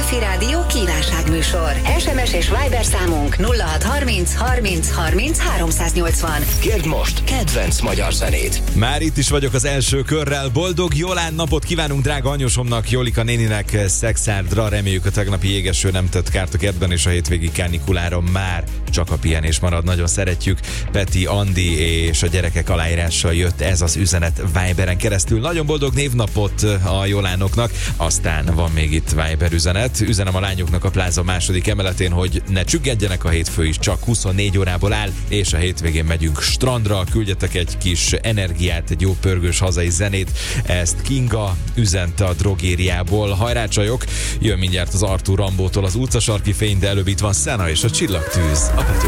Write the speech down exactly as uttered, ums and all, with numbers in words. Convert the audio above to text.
Petőfi Rádió kívánságműsor. es em es és Viber számunk nulla hat harminc harminc harminc háromszáznyolcvan. Kérd most kedvenc magyar zenét. Már itt is vagyok az első körrel. Boldog Jolán napot kívánunk drága anyósomnak, Jolika néninek, Szexárdra. Reméljük a tegnapi jégeső nem tett kárt a kedben, és a hétvégi kánikuláron már csak a pihenés marad. Nagyon szeretjük. Peti, Andi és a gyerekek aláírással jött ez az üzenet Viberen keresztül. Nagyon boldog névnapot a Jolánoknak. Aztán van még itt Viber üzenet. Üzenem a lányoknak a pláza második emeletén, hogy ne csüggedjenek, a hétfő is csak huszonnégy órából áll, és a hétvégén megyünk strandra. Küldjetek egy kis energiát, egy jó pörgős hazai zenét. Ezt Kinga üzente a drogériából. Hajrá csajok! Jön mindjárt az Artúr Rambótól az utcasarki fény, de előbb itt van Szena és a Csillagtűz a Petőfi